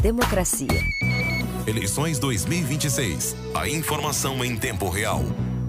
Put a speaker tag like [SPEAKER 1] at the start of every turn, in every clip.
[SPEAKER 1] democracia.
[SPEAKER 2] Eleições 2026. A informação em tempo real.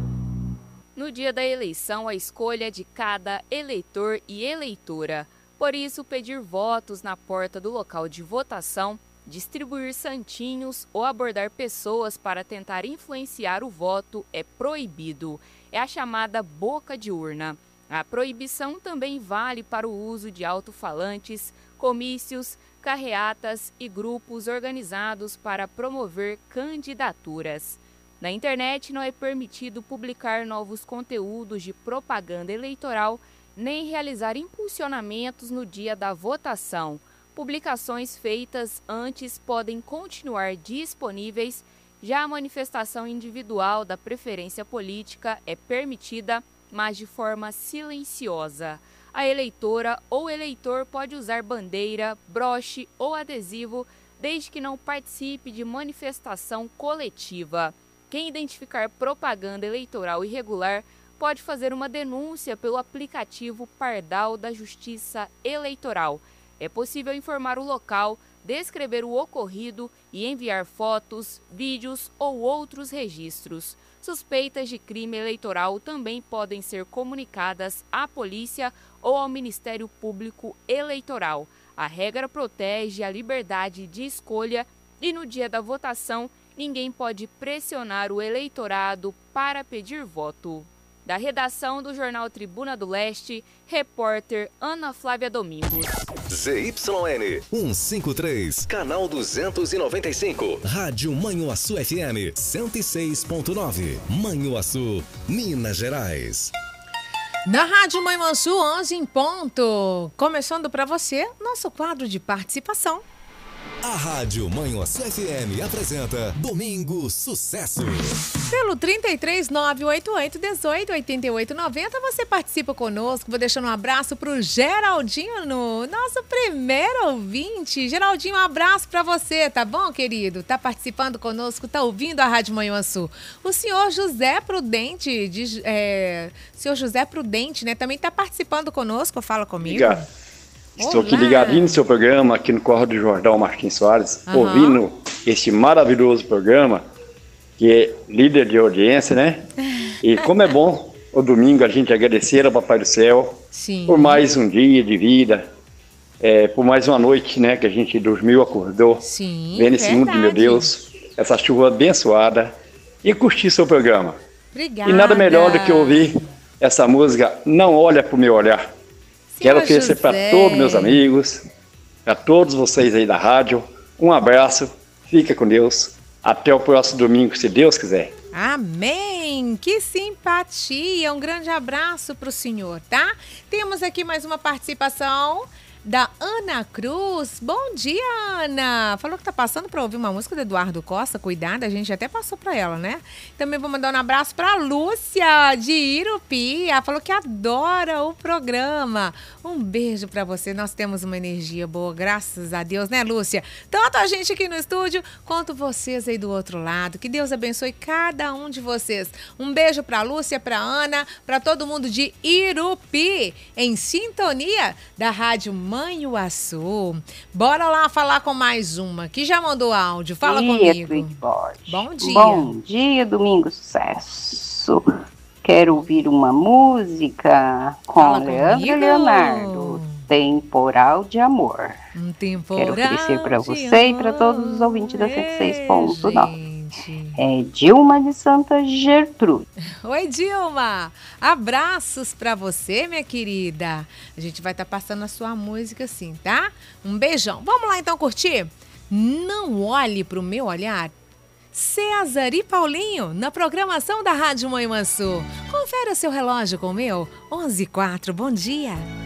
[SPEAKER 3] No dia da eleição, a escolha é de cada eleitor e eleitora. Por isso, pedir votos na porta do local de votação, distribuir santinhos ou abordar pessoas para tentar influenciar o voto é proibido. É a chamada boca de urna. A proibição também vale para o uso de alto-falantes, comícios, carreatas e grupos organizados para promover candidaturas. Na internet não é permitido publicar novos conteúdos de propaganda eleitoral nem realizar impulsionamentos no dia da votação. Publicações feitas antes podem continuar disponíveis, já a manifestação individual da preferência política é permitida, mas de forma silenciosa. A eleitora ou eleitor pode usar bandeira, broche ou adesivo, desde que não participe de manifestação coletiva. Quem identificar propaganda eleitoral irregular pode fazer uma denúncia pelo aplicativo Pardal da Justiça Eleitoral. É possível informar o local, descrever o ocorrido e enviar fotos, vídeos ou outros registros. Suspeitas de crime eleitoral também podem ser comunicadas à polícia ou ao Ministério Público Eleitoral. A regra protege a liberdade de escolha e no dia da votação, ninguém pode pressionar o eleitorado para pedir voto. Da redação do Jornal Tribuna do Leste, repórter Ana Flávia Domingos.
[SPEAKER 2] ZYN 153, canal 295.
[SPEAKER 4] Rádio Manhuaçu FM 106.9. Manhuaçu, Minas Gerais.
[SPEAKER 5] Na Rádio Manhuaçu, 11 em ponto. Começando para você, nosso quadro de participação.
[SPEAKER 4] A Rádio Manhuaçu FM apresenta Domingo Sucesso.
[SPEAKER 5] Pelo 33988188890 você participa conosco. Vou deixando um abraço pro Geraldinho, nosso primeiro ouvinte. Geraldinho, um abraço para você, tá bom, querido? Tá participando conosco, tá ouvindo a Rádio Manhuaçu. O senhor José Prudente, senhor José Prudente, né, também tá participando conosco. Fala comigo.
[SPEAKER 6] Obrigado. Estou aqui ligadinho no seu programa, aqui no Correio do Jordão Martins Soares, ouvindo este maravilhoso programa, que é líder de audiência, né? E como é bom o domingo a gente agradecer ao Papai do Céu por mais um dia de vida, por mais uma noite, né, que a gente dormiu, acordou, vendo esse mundo, meu Deus, essa chuva abençoada, e curtir seu programa.
[SPEAKER 5] Obrigada.
[SPEAKER 6] E nada melhor do que ouvir essa música, Não Olha Pro Meu Olhar. Quero oferecer para todos meus amigos, para todos vocês aí da rádio, um abraço, fica com Deus, até o próximo domingo, se Deus quiser.
[SPEAKER 5] Amém! Que simpatia! Um grande abraço para o senhor, tá? Temos aqui mais uma participação da Ana Cruz. Bom dia, Ana! Falou que tá passando para ouvir uma música do Eduardo Costa, cuidado, a gente até passou para ela, né? Também vou mandar um abraço para Lúcia, de Irupi. Ela falou que adora o programa. Um beijo para você, nós temos uma energia boa, graças a Deus, né, Lúcia? Tanto a gente aqui no estúdio, quanto vocês aí do outro lado. Que Deus abençoe cada um de vocês. Um beijo para Lúcia, para Ana, para todo mundo de Irupi, em sintonia da Rádio Manhuaçu. Bora lá falar com mais uma, que já mandou áudio. Fala comigo. Bom dia.
[SPEAKER 7] Bom dia, Domingo Sucesso. Quero ouvir uma música com Leandro e Leonardo, Temporal de Amor.
[SPEAKER 5] Temporal.
[SPEAKER 7] Quero oferecer para você e para todos os ouvintes da 106.9. É Dilma de Santa Gertrude.
[SPEAKER 5] Oi, Dilma. Abraços para você, minha querida. A gente vai estar passando a sua música sim, tá? Um beijão. Vamos lá então curtir? Não Olhe Pro Meu Olhar. César e Paulinho, na programação da Rádio Manhuaçu. Confere o seu relógio com o meu. 11h04, bom dia.